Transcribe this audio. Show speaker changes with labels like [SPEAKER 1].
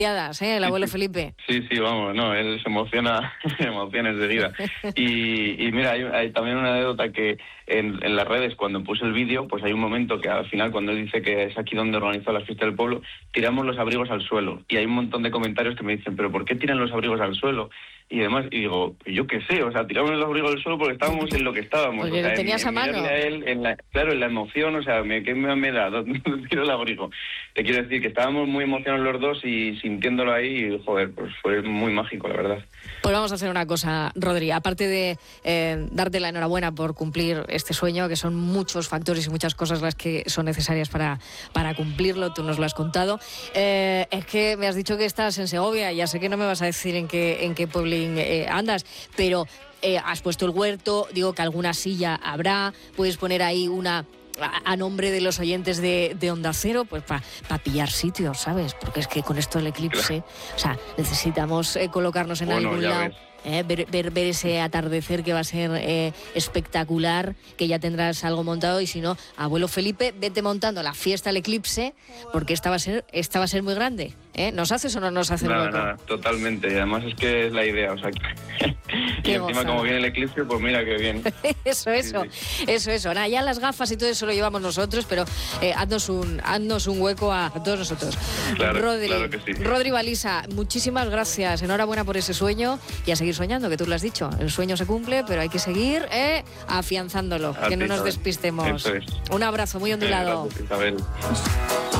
[SPEAKER 1] el abuelo Felipe.
[SPEAKER 2] Sí, vamos, no, él se emociona, se emociona enseguida. Y mira, hay también una anécdota que en las redes, cuando puse el vídeo, pues hay un momento que al final, cuando él dice que es aquí donde organizó la fiesta del pueblo, tiramos los abrigos al suelo. Y hay un montón de comentarios que me dicen, ¿pero por qué tiran los abrigos al suelo? Y demás, y digo, yo qué sé, o sea, tiramos los abrigos al suelo porque estábamos en lo que estábamos.
[SPEAKER 1] Porque
[SPEAKER 2] o sea,
[SPEAKER 1] lo tenías a mano.
[SPEAKER 2] En la emoción, o sea, ¿qué me da? ¿Dónde tiro el abrigo? Te quiero decir que estábamos muy emocionados los dos y sintiéndolo ahí, y, joder, pues fue muy mágico, la verdad.
[SPEAKER 1] Pues vamos a hacer una cosa, Rodri, aparte de darte la enhorabuena por cumplir este sueño, que son muchos factores y muchas cosas las que son necesarias para cumplirlo, tú nos lo has contado, es que me has dicho que estás en Segovia, ya sé que no me vas a decir en qué pueblín andas, pero has puesto el huerto, digo que alguna silla habrá, puedes poner ahí una a nombre de los oyentes de Onda Cero, pues para pillar sitios, ¿sabes? Porque es que con esto del eclipse, o sea, necesitamos colocarnos en algún lado. Ver ese atardecer que va a ser espectacular, que ya tendrás algo montado, y si no, abuelo Felipe, vete montando la fiesta del eclipse, porque esta va a ser muy grande. ¿Nos haces o no nos haces hueco?
[SPEAKER 2] Nada, totalmente, y además es que es la idea, o sea, y encima gozada. Como viene el eclipse, pues mira qué bien.
[SPEAKER 1] Eso. Nada, ya las gafas y todo eso lo llevamos nosotros, pero haznos un hueco a todos nosotros.
[SPEAKER 2] Claro que sí.
[SPEAKER 1] Rodri Balisa, muchísimas gracias, enhorabuena por ese sueño, y a seguir soñando, que tú lo has dicho, el sueño se cumple, pero hay que seguir afianzándolo, que no nos despistemos.
[SPEAKER 2] Eso es.
[SPEAKER 1] Un abrazo muy ondulado.
[SPEAKER 2] Gracias, Isabel.